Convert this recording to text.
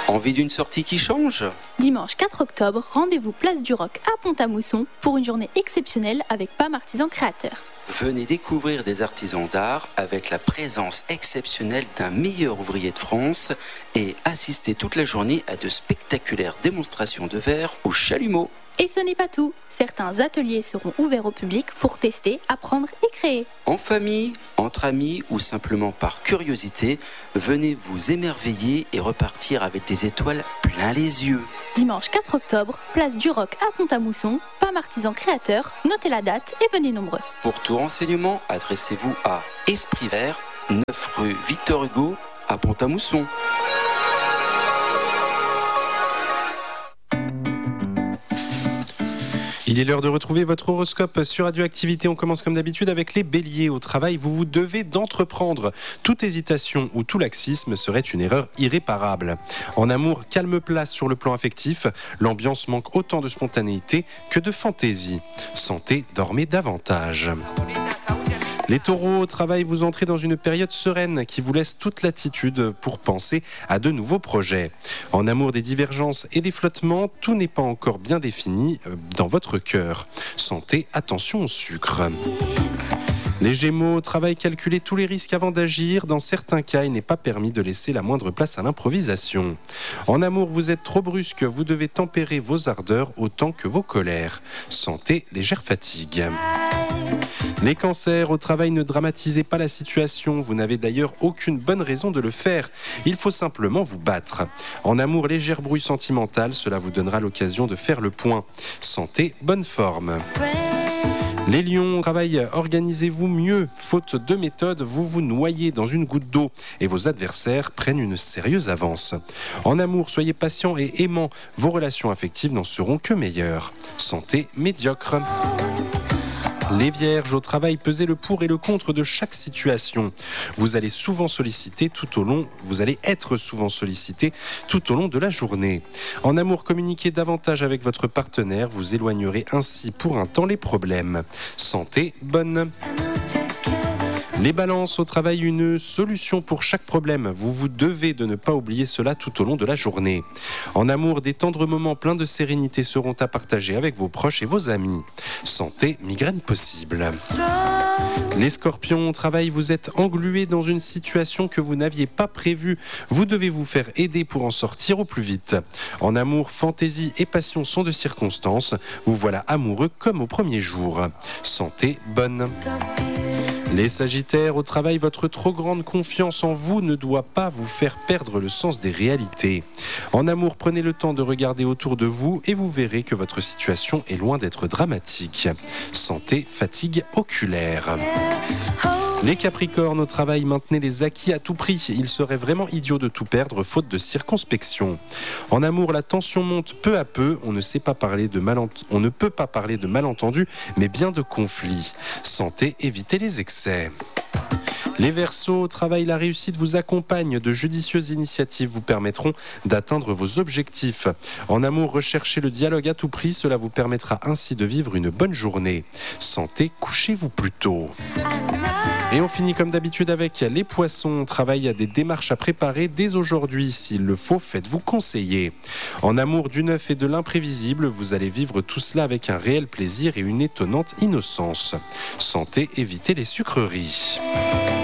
Envie d'une sortie qui change ? Dimanche 4 octobre, rendez-vous place du Roc à Pont-à-Mousson pour une journée exceptionnelle avec PAM Artisans Créateurs. Venez découvrir des artisans d'art avec la présence exceptionnelle d'un meilleur ouvrier de France et assister toute la journée à de spectaculaires démonstrations de verre au chalumeau. Et ce n'est pas tout. Certains ateliers seront ouverts au public pour tester, apprendre et créer. En famille, entre amis ou simplement par curiosité, venez vous émerveiller et repartir avec des étoiles plein les yeux. Dimanche 4 octobre, place du Roc à Pont-à-Mousson, PAM Artisans Créateurs, notez la date et venez nombreux. Pour tout renseignement, adressez-vous à Esprit Vert, 9 rue Victor Hugo à Pont-à-Mousson. Il est l'heure de retrouver votre horoscope sur Radioactivité. On commence comme d'habitude avec les béliers. Au travail, vous vous devez d'entreprendre. Toute hésitation ou tout laxisme serait une erreur irréparable. En amour, calme place sur le plan affectif. L'ambiance manque autant de spontanéité que de fantaisie. Santé, dormez davantage. Les taureaux, au travail, vous entrez dans une période sereine qui vous laisse toute latitude pour penser à de nouveaux projets. En amour, des divergences et des flottements, tout n'est pas encore bien défini dans votre cœur. Santé, attention au sucre. Les Gémeaux, au travail, calculez tous les risques avant d'agir. Dans certains cas, il n'est pas permis de laisser la moindre place à l'improvisation. En amour, vous êtes trop brusque, vous devez tempérer vos ardeurs autant que vos colères. Santé, légère fatigue. Les cancers, au travail, ne dramatisez pas la situation. Vous n'avez d'ailleurs aucune bonne raison de le faire. Il faut simplement vous battre. En amour, légère brouille sentimentale, cela vous donnera l'occasion de faire le point. Santé, bonne forme. Les lions, au travail, organisez-vous mieux. Faute de méthode, vous vous noyez dans une goutte d'eau et vos adversaires prennent une sérieuse avance. En amour, soyez patient et aimant. Vos relations affectives n'en seront que meilleures. Santé, médiocre. Les vierges, au travail, pesez le pour et le contre de chaque situation. Vous allez être souvent sollicité tout au long de la journée. En amour, communiquez davantage avec votre partenaire, vous éloignerez ainsi pour un temps les problèmes. Santé, bonne. Les balances, au travail, une solution pour chaque problème. Vous vous devez de ne pas oublier cela tout au long de la journée. En amour, des tendres moments pleins de sérénité seront à partager avec vos proches et vos amis. Santé, migraine possible. Les scorpions, au travail, vous êtes englués dans une situation que vous n'aviez pas prévue. Vous devez vous faire aider pour en sortir au plus vite. En amour, fantaisie et passion sont de circonstance. Vous voilà amoureux comme au premier jour. Santé, bonne. Les sagittaires, au travail, votre trop grande confiance en vous ne doit pas vous faire perdre le sens des réalités. En amour, prenez le temps de regarder autour de vous et vous verrez que votre situation est loin d'être dramatique. Santé, fatigue oculaire. Les capricornes, au travail, maintenez les acquis à tout prix. Il serait vraiment idiot de tout perdre faute de circonspection. En amour, la tension monte peu à peu. On ne peut pas parler de malentendus, mais bien de conflits. Santé, évitez les excès. Les Verseaux, au travail, la réussite vous accompagne. De judicieuses initiatives vous permettront d'atteindre vos objectifs. En amour, recherchez le dialogue à tout prix. Cela vous permettra ainsi de vivre une bonne journée. Santé, couchez-vous plus tôt. Et on finit comme d'habitude avec les poissons. Travail à des démarches à préparer dès aujourd'hui. S'il le faut, faites-vous conseiller. En amour, du neuf et de l'imprévisible, vous allez vivre tout cela avec un réel plaisir et une étonnante innocence. Santé, évitez les sucreries.